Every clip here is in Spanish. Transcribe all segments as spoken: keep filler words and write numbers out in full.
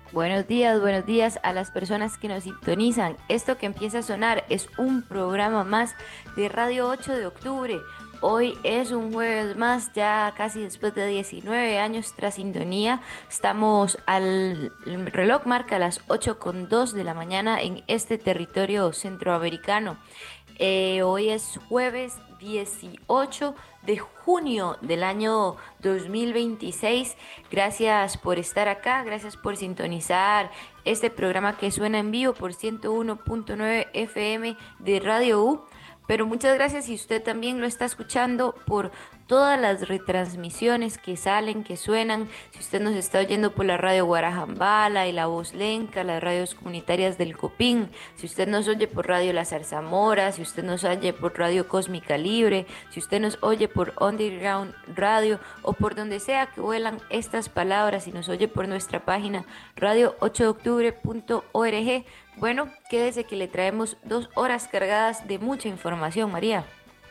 Buenos días, buenos días a las personas que nos sintonizan. Esto que empieza a sonar es un programa más de Radio ocho de octubre. Hoy es un jueves más, ya casi después de diecinueve años tras sintonía. Estamos al el reloj marca las ocho con dos de la mañana en este territorio centroamericano. Eh, hoy es jueves dieciocho de junio del año dos mil veintiséis. Gracias por estar acá, gracias por sintonizar este programa que suena en vivo por ciento uno punto nueve F M de Radio U. Pero muchas gracias si usted también lo está escuchando por todas las retransmisiones que salen, que suenan. Si usted nos está oyendo por la radio Guarajambala y la Voz Lenca, las radios comunitarias del Copín, si usted nos oye por Radio La Zarzamora, si usted nos oye por Radio Cósmica Libre, si usted nos oye por Underground Radio o por donde sea que vuelan estas palabras y nos oye por nuestra página radio ocho de octubre punto org. Bueno, quédese que le traemos dos horas cargadas de mucha información, María.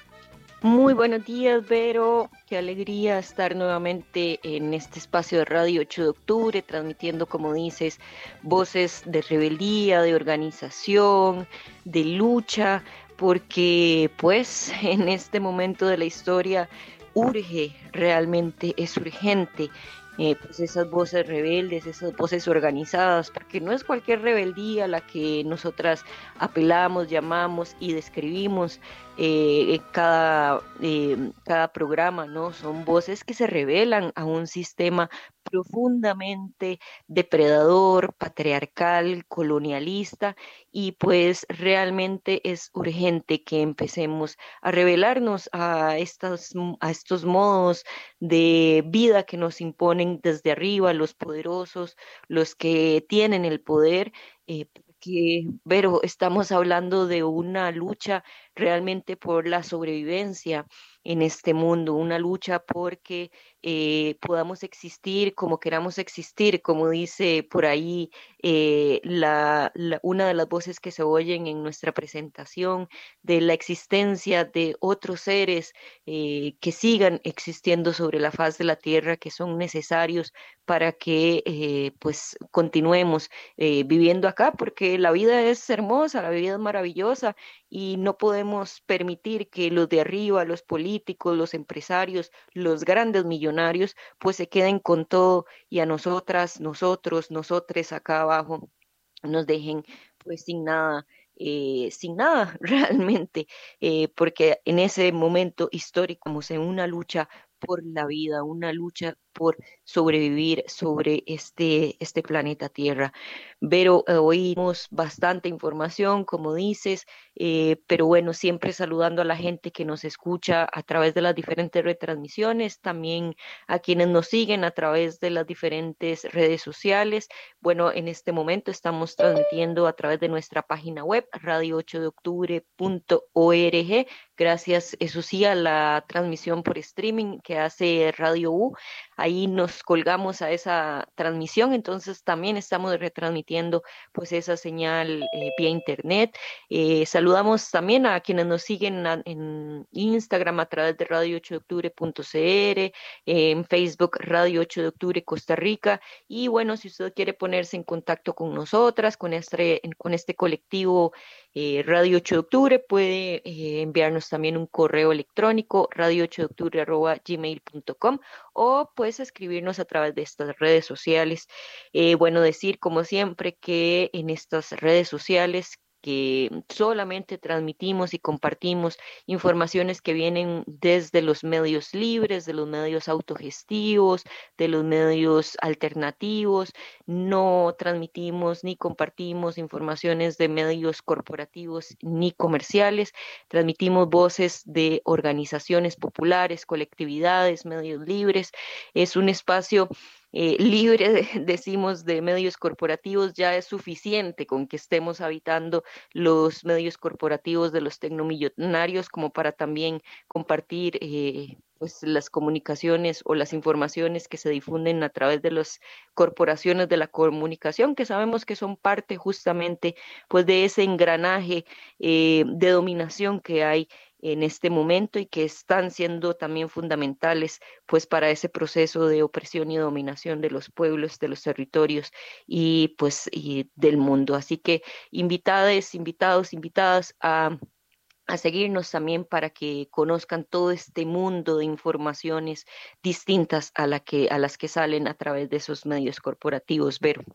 Muy buenos días, Vero. Qué alegría estar nuevamente en este espacio de Radio ocho de octubre, transmitiendo, como dices, voces de rebeldía, de organización, de lucha, porque pues en este momento de la historia urge, realmente es urgente. Eh, pues esas voces rebeldes, esas voces organizadas, porque no es cualquier rebeldía la que nosotras apelamos, llamamos y describimos eh, cada, eh, cada programa, ¿no? Son voces que se revelan a un sistema profundamente depredador, patriarcal, colonialista, y pues realmente es urgente que empecemos a revelarnos a estas, a estos modos de vida que nos imponen desde arriba los poderosos, los que tienen el poder. Eh, porque, pero estamos hablando de una lucha realmente por la sobrevivencia en este mundo, una lucha porque eh, podamos existir como queramos existir, como dice por ahí eh, la, la- una de las voces que se oyen en nuestra presentación, de la existencia de otros seres eh, que sigan existiendo sobre la faz de la tierra, que son necesarios para que eh, pues continuemos eh, viviendo acá, porque la vida es hermosa, la vida es maravillosa y no podemos permitir que los de arriba, los políticos, los empresarios, los grandes millonarios, pues se queden con todo y a nosotras, nosotros, nosotres acá abajo nos dejen pues sin nada. Eh, sin nada realmente, eh, porque en ese momento histórico, como en una lucha por la vida, una lucha por sobrevivir sobre este, este planeta Tierra. Pero eh, oímos bastante información, como dices, eh, pero bueno, siempre saludando a la gente que nos escucha a través de las diferentes retransmisiones, también a quienes nos siguen a través de las diferentes redes sociales. Bueno, en este momento estamos transmitiendo a través de nuestra página web, radio ocho de octubre punto org. Gracias, eso sí, a la transmisión por streaming que hace Radio U. Ahí nos colgamos a esa transmisión, entonces también estamos retransmitiendo pues esa señal eh, vía internet. Eh, saludamos también a quienes nos siguen a- en Instagram a través de radio ocho de octubre punto cr, en Facebook Radio ocho de octubre Costa Rica. Y bueno, si usted quiere ponerse en contacto con nosotras, con este, con este colectivo eh, Radio ocho de octubre, puede eh, enviarnos también un correo electrónico radio ocho de octubre arroba gmail punto com, o pues escribirnos a través de estas redes sociales. Eh, bueno, decir como siempre que en estas redes sociales que solamente transmitimos y compartimos informaciones que vienen desde los medios libres, de los medios autogestivos, de los medios alternativos. No transmitimos ni compartimos informaciones de medios corporativos ni comerciales. Transmitimos voces de organizaciones populares, colectividades, medios libres. Es un espacio eh, libre, de- decimos, de medios corporativos. Ya es suficiente con que estemos habitando los medios corporativos de los tecnomillonarios como para también compartir eh, pues las comunicaciones o las informaciones que se difunden a través de las corporaciones de la comunicación, que sabemos que son parte justamente pues de ese engranaje eh, de dominación que hay en este momento y que están siendo también fundamentales pues para ese proceso de opresión y dominación de los pueblos, de los territorios y pues y del mundo. Así que invitadas, invitados, invitadas a a seguirnos también para que conozcan todo este mundo de informaciones distintas a la que, a las que salen a través de esos medios corporativos, Vero.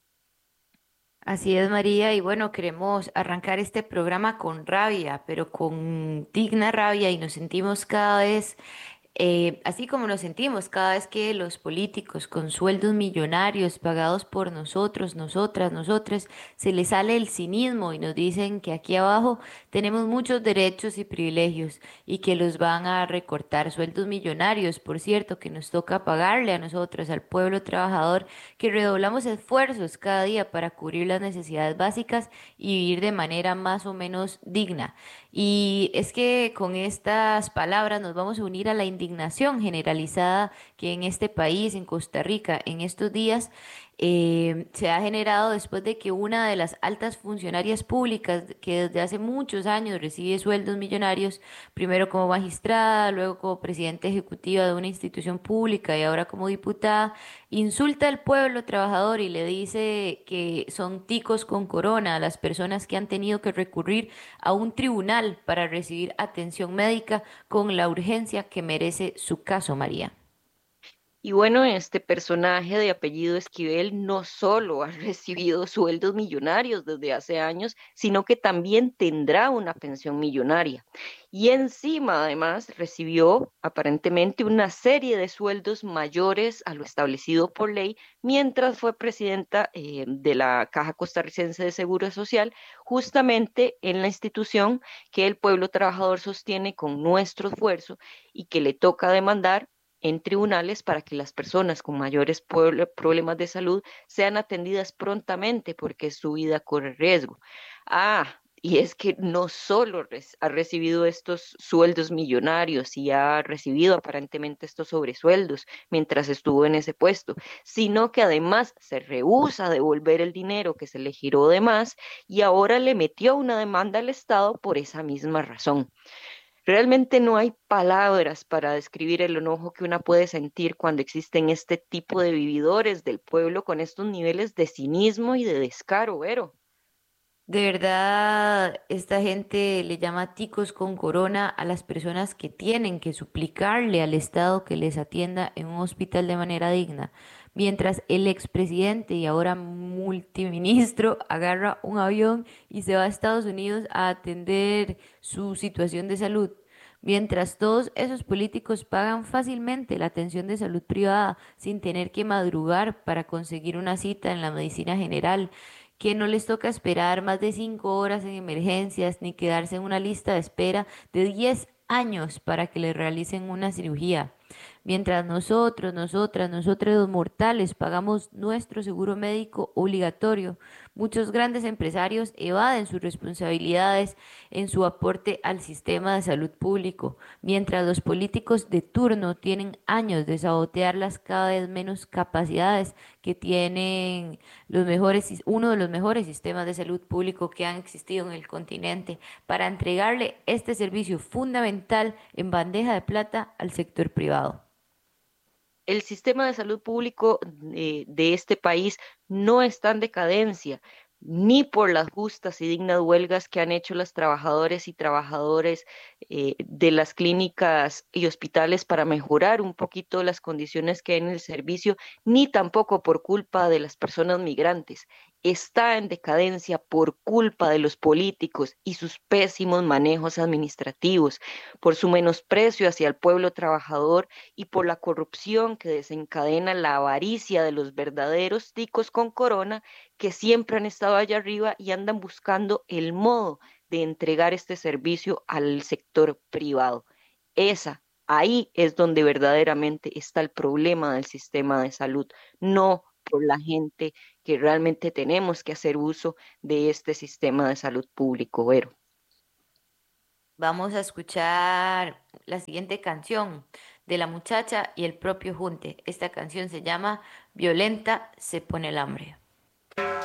Así es, María, y bueno, queremos arrancar este programa con rabia, pero con digna rabia y nos sentimos cada vez eh, así como nos sentimos cada vez que los políticos con sueldos millonarios pagados por nosotros, nosotras, nosotras, se les sale el cinismo y nos dicen que aquí abajo tenemos muchos derechos y privilegios y que los van a recortar. Sueldos millonarios, por cierto, que nos toca pagarle a nosotros, al pueblo trabajador, que redoblamos esfuerzos cada día para cubrir las necesidades básicas y vivir de manera más o menos digna. Y es que con estas palabras nos vamos a unir a la indignación generalizada que en este país, en Costa Rica, en estos días eh, se ha generado después de que una de las altas funcionarias públicas que desde hace muchos años recibe sueldos millonarios, primero como magistrada, luego como presidenta ejecutiva de una institución pública y ahora como diputada, insulta al pueblo trabajador y le dice que son ticos con corona a las personas que han tenido que recurrir a un tribunal para recibir atención médica con la urgencia que merece su caso, María. Y bueno, este personaje de apellido Esquivel no solo ha recibido sueldos millonarios desde hace años, sino que también tendrá una pensión millonaria. Y encima, además, recibió aparentemente una serie de sueldos mayores a lo establecido por ley mientras fue presidenta eh, de la Caja Costarricense de Seguro Social, justamente en la institución que el pueblo trabajador sostiene con nuestro esfuerzo y que le toca demandar en tribunales para que las personas con mayores problemas de salud sean atendidas prontamente porque su vida corre riesgo. Ah, y es que no solo ha recibido estos sueldos millonarios y ha recibido aparentemente estos sobresueldos mientras estuvo en ese puesto, sino que además se rehúsa a devolver el dinero que se le giró de más y ahora le metió una demanda al Estado por esa misma razón. Realmente no hay palabras para describir el enojo que una puede sentir cuando existen este tipo de vividores del pueblo con estos niveles de cinismo y de descaro, Vero. De verdad, esta gente le llama ticos con corona a las personas que tienen que suplicarle al Estado que les atienda en un hospital de manera digna, mientras el expresidente y ahora multiministro agarra un avión y se va a Estados Unidos a atender su situación de salud. Mientras todos esos políticos pagan fácilmente la atención de salud privada sin tener que madrugar para conseguir una cita en la medicina general, que no les toca esperar más de cinco horas en emergencias ni quedarse en una lista de espera de diez años para que les realicen una cirugía. Mientras nosotros, nosotras, nosotros los mortales pagamos nuestro seguro médico obligatorio, muchos grandes empresarios evaden sus responsabilidades en su aporte al sistema de salud público, mientras los políticos de turno tienen años de sabotear las cada vez menos capacidades que tienen los mejores, sis- uno de los mejores sistemas de salud público que han existido en el continente para entregarle este servicio fundamental en bandeja de plata al sector privado. El sistema de salud público eh, de este país no está en decadencia, ni por las justas y dignas huelgas que han hecho los trabajadores y trabajadores eh, de las clínicas y hospitales para mejorar un poquito las condiciones que hay en el servicio, ni tampoco por culpa de las personas migrantes. Está en decadencia por culpa de los políticos y sus pésimos manejos administrativos, por su menosprecio hacia el pueblo trabajador y por la corrupción que desencadena la avaricia de los verdaderos ticos con corona que siempre han estado allá arriba y andan buscando el modo de entregar este servicio al sector privado. Esa, ahí es donde verdaderamente está el problema del sistema de salud, no por la gente que realmente tenemos que hacer uso de este sistema de salud público, Vero. Vamos a escuchar la siguiente canción de la muchacha y el propio Junte. Esta canción se llama Violenta se pone el hambre.